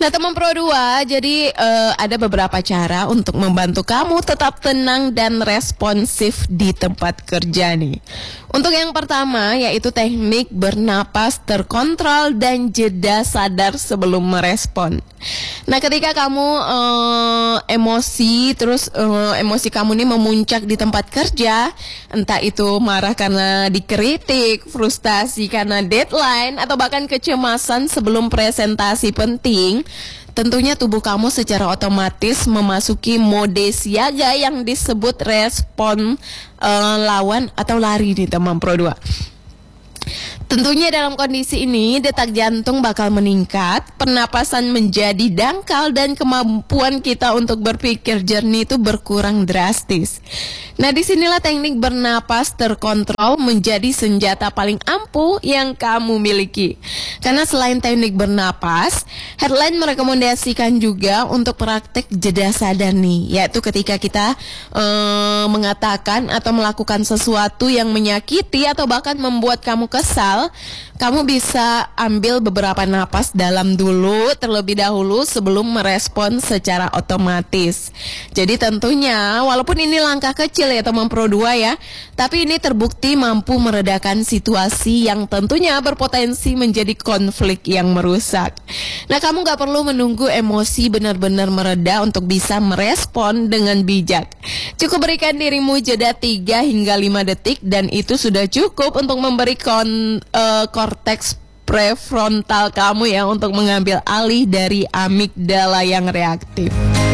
Nah teman Pro 2, jadi ada beberapa cara untuk membantu kamu tetap tenang dan responsif di tempat kerja nih. Untuk yang pertama yaitu teknik bernapas terkontrol dan jeda sadar sebelum merespon. Nah ketika kamu emosi, terus emosi kamu ini memuncak di tempat kerja, entah itu marah karena dikritik, frustasi karena deadline, atau bahkan kecemasan sebelum presentasi penting, tentunya tubuh kamu secara otomatis memasuki mode siaga yang disebut respon lawan atau lari nih teman Pro 2. Tentunya dalam kondisi ini detak jantung bakal meningkat, pernapasan menjadi dangkal, dan kemampuan kita untuk berpikir jernih itu berkurang drastis. Nah disinilah teknik bernapas terkontrol menjadi senjata paling ampuh yang kamu miliki. Karena selain teknik bernapas, headline merekomendasikan juga untuk praktek jeda sadar nih, yaitu ketika kita mengatakan atau melakukan sesuatu yang menyakiti atau bahkan membuat kamu kesal, kamu bisa ambil beberapa napas dalam dulu terlebih dahulu sebelum merespon secara otomatis. Jadi tentunya walaupun ini langkah kecil ya teman Pro 2 ya, tapi ini terbukti mampu meredakan situasi yang tentunya berpotensi menjadi konflik yang merusak. Nah kamu gak perlu menunggu emosi benar-benar mereda untuk bisa merespon dengan bijak. Cukup berikan dirimu jeda 3 hingga 5 detik dan itu sudah cukup untuk memberi korteks prefrontal kamu ya untuk mengambil alih dari amigdala yang reaktif.